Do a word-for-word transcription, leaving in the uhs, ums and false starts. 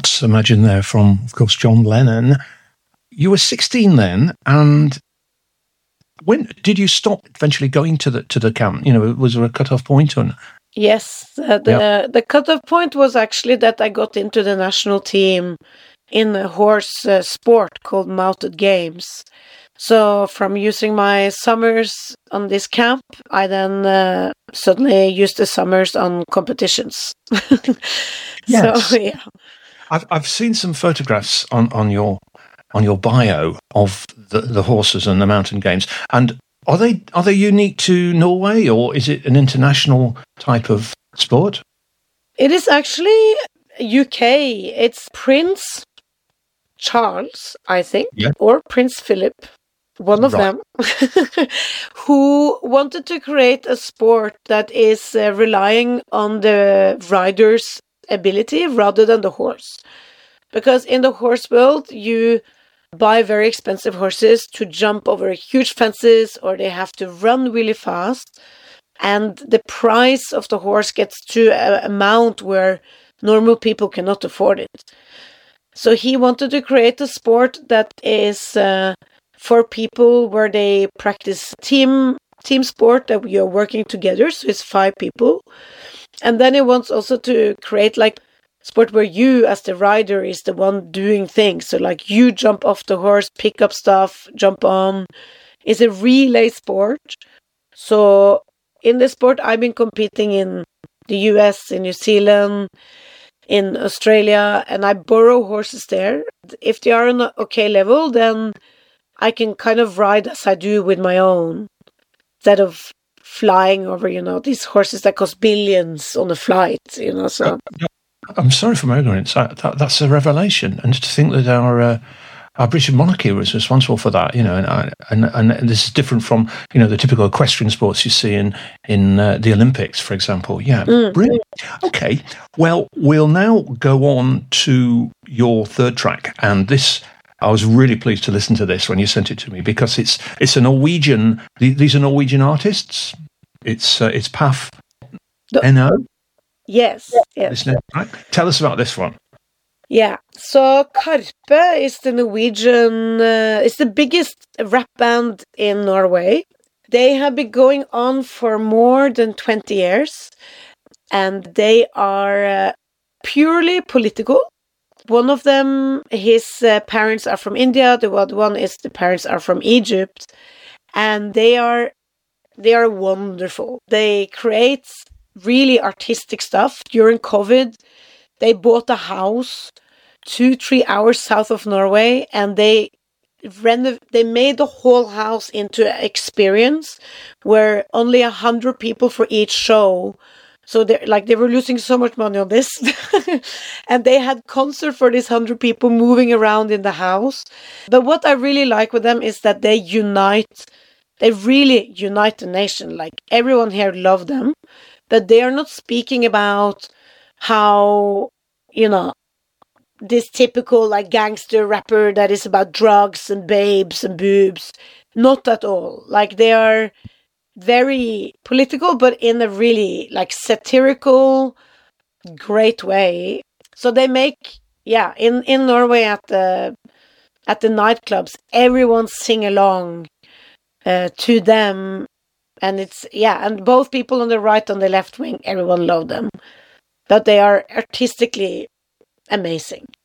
That's Imagine there from, of course, John Lennon. You were sixteen then, and when did you stop eventually going to the to the camp? You know, was there a cut-off point? Or... Yes, uh, the yep. the cut-off point was actually that I got into the national team in a horse uh, sport called mounted games. So from using my summers on this camp, I then uh, suddenly used the summers on competitions. Yes. So yeah, I've I've seen some photographs on, on your on your bio of the, the horses and the mountain games, and are they are they unique to Norway, or is it an international type of sport? It is actually U K. It's Prince Charles, I think, yeah. or Prince Philip, one of right. them, who wanted to create a sport that is uh, relying on the rider's ability rather than the horse. Because in the horse world, you buy very expensive horses to jump over huge fences, or they have to run really fast. And the price of the horse gets to an amount where normal people cannot afford it. So he wanted to create a sport that is uh, for people where they practice team team sport, that we are working together. So it's five people. And then he wants also to create like sport where you as the rider is the one doing things. So like you jump off the horse, pick up stuff, jump on. It's a relay sport. So in the sport, I've been competing in the U S, in New Zealand, in Australia, and I borrow horses there. If they are on an okay level, then I can kind of ride as I do with my own, instead of flying over, you know, these horses that cost billions on a flight, you know, so... I'm sorry for my ignorance. That, that, that's a revelation, and to think that our uh, our British monarchy was responsible for that, you know, and and and this is different from, you know, the typical equestrian sports you see in in uh, the Olympics, for example. Yeah, mm. Brilliant. Okay, well, we'll now go on to your third track, and this. I was really pleased to listen to this when you sent it to me, because it's it's a Norwegian. These are Norwegian artists. It's uh, it's P A F N O. Yes, yes. Right. Tell us about this one. Yeah, so Karpe is the Norwegian, uh, it's the biggest rap band in Norway. They have been going on for more than twenty years, and they are uh, purely political. One of them, his uh, parents are from India, the other one is the parents are from Egypt, and they are they are wonderful. They create really artistic stuff. During COVID, they bought a house two, three hours south of Norway, and they renov- they made the whole house into an experience where only a hundred people for each show. So they like they were losing so much money on this, and they had concert for these hundred people moving around in the house. But what I really like with them is that they unite. They really unite the nation. Like everyone here loved them. But they are not speaking about how, you know, this typical like gangster rapper that is about drugs and babes and boobs. Not at all. Like they are very political, but in a really like satirical, great way. So they make, yeah, in, in Norway at the at the nightclubs, everyone sing along uh, to them. And it's, yeah, and both people on the right and the left wing, everyone loved them. But they are artistically amazing.